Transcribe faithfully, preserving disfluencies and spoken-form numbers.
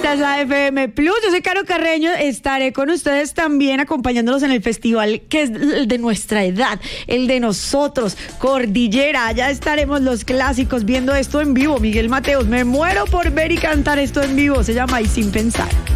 Esta es la F M Plus. Yo soy Caro Carreño. Estaré con ustedes también acompañándolos en el festival que es el de nuestra edad, el de nosotros, Cordillera. Ya estaremos los clásicos viendo esto en vivo. Miguel Mateos, me muero por ver y cantar esto en vivo. Se llama Y Sin Pensar.